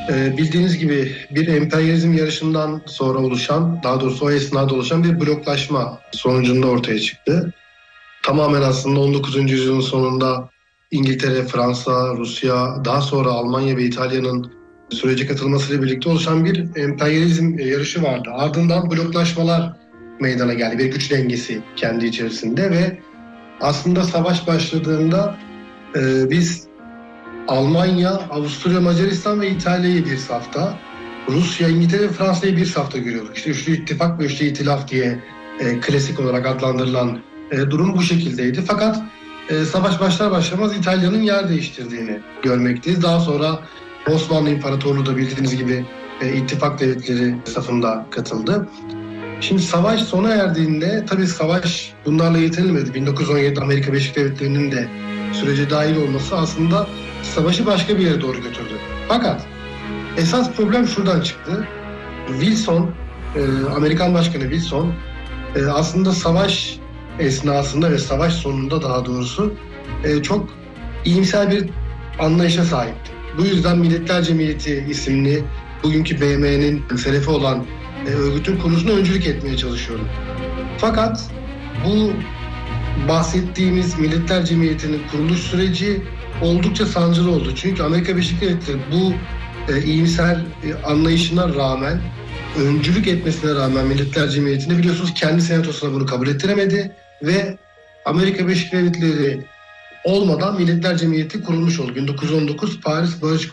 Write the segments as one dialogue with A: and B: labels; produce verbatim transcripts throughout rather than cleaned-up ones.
A: Ee, bildiğiniz gibi bir emperyalizm yarışından sonra oluşan, daha doğrusu o esnada oluşan bir bloklaşma sonucunda ortaya çıktı. Tamamen aslında on dokuzuncu yüzyılın sonunda İngiltere, Fransa, Rusya, daha sonra Almanya ve İtalya'nın sürece katılmasıyla birlikte oluşan bir emperyalizm yarışı vardı. Ardından bloklaşmalar meydana geldi. Bir güç dengesi kendi içerisinde ve aslında savaş başladığında e, biz Almanya, Avusturya, Macaristan ve İtalya'yı bir safta, Rusya, İngiltere ve Fransa'yı bir safta görüyorduk. İşte Üçlü İttifak ve Üçlü İtilaf diye e, klasik olarak adlandırılan e, durum bu şekildeydi. Fakat e, savaş başlar başlamaz İtalya'nın yer değiştirdiğini görmekteyiz. Daha sonra Osmanlı İmparatorluğu da bildiğiniz gibi e, ittifak devletleri safında katıldı. Şimdi savaş sona erdiğinde, tabii savaş bunlarla yetinilmedi. bin dokuz yüz on yedi Amerika Birleşik Devletleri'nin de sürece dahil olması aslında savaşı başka bir yere doğru götürdü. Fakat esas problem şuradan çıktı. Wilson, e, Amerikan Başkanı Wilson e, aslında savaş esnasında ve savaş sonunda daha doğrusu e, çok iyimser bir anlayışa sahipti. Bu yüzden Milletler Cemiyeti isimli bugünkü B M'nin şerefi olan e, örgütün kuruluşuna öncülük etmeye çalışıyordu. Fakat bu bahsettiğimiz Milletler Cemiyeti'nin kuruluş süreci oldukça sancılı oldu. Çünkü Amerika Birleşik Devletleri bu e, iyimser e, anlayışına rağmen, öncülük etmesine rağmen Milletler Cemiyeti'nde biliyorsunuz kendi senatosuna bunu kabul ettiremedi ve Amerika Birleşik Devletleri olmadan Milletler Cemiyeti kurulmuş oldu. bin dokuz yüz on dokuz Paris Barış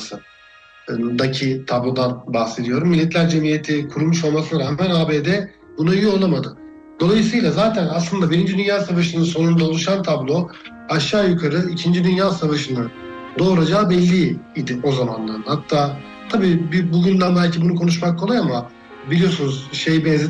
A: Konferansı'ndaki tablodan bahsediyorum. Milletler Cemiyeti kurulmuş olmasına rağmen A B D buna üye olamadı. Dolayısıyla zaten aslında Birinci Dünya Savaşı'nın sonunda oluşan tablo aşağı yukarı İkinci Dünya Savaşı'nı doğuracağı belli idi o zamandan. Hatta tabii bir, bugünden belki bunu konuşmak kolay ama biliyorsunuz şey benzer